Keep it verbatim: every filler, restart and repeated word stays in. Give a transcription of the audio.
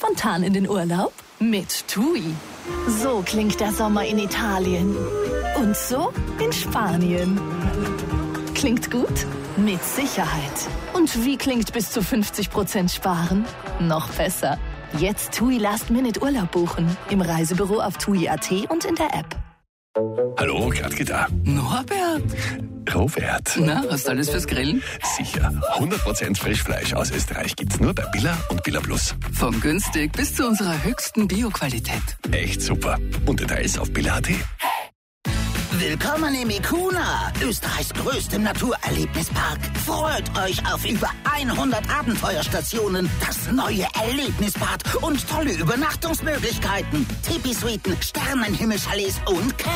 spontan in den Urlaub? Mit TUI. So klingt der Sommer in Italien. Und so in Spanien. Klingt gut? Mit Sicherheit. Und wie klingt bis zu fünfzig Prozent sparen? Noch besser. Jetzt TUI Last Minute Urlaub buchen. Im Reisebüro auf TUI Punkt at und in der App. Hallo, Gradke da. Norbert. Robert. Na, hast du alles fürs Grillen? Sicher. hundert Prozent Frischfleisch aus Österreich gibt's nur bei Billa und Billa Plus. Von günstig bis zu unserer höchsten Bioqualität. Echt super. Und Details auf Billa Punkt at. Willkommen im Ikuna, Österreichs größtem Naturerlebnispark. Freut euch auf über hundert Abenteuerstationen, das neue Erlebnisbad und tolle Übernachtungsmöglichkeiten. Tipi-Suiten, Sternenhimmelchalets und